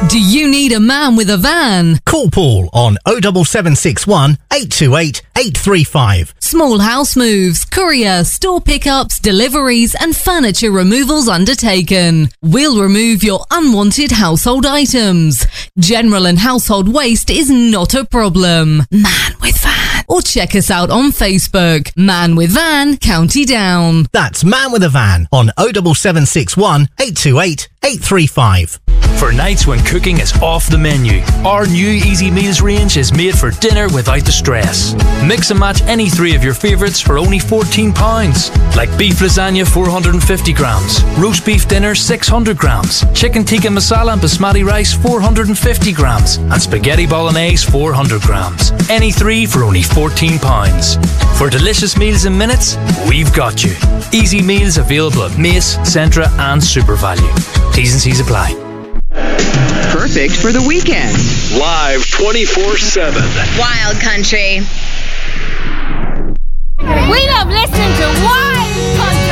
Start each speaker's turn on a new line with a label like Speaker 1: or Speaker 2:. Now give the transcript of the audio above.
Speaker 1: Do you need a man with a van?
Speaker 2: Call Paul on 07761 828 835.
Speaker 1: Small house moves, courier, store pickups, deliveries and furniture removals undertaken. We'll remove your unwanted household items. General and household waste is not a problem. Man with Van. Or check us out on Facebook. Man with Van, County Down.
Speaker 2: That's Man with a Van on 07761 828 835.
Speaker 3: For nights when cooking is off the menu, our new Easy Meals range is made for dinner without the stress. Mix and match any three of your favourites for only £14, like beef lasagna 450 grams, roast beef dinner 600 grams, chicken tikka masala and basmati rice 450 grams, and spaghetti bolognese 400 grams. Any three for only £14. For delicious meals in minutes, we've got you. Easy Meals available at Mace, Centra and SuperValu. T's and C's apply.
Speaker 4: Perfect for the weekend.
Speaker 5: Live 24/7.
Speaker 6: Wild Country.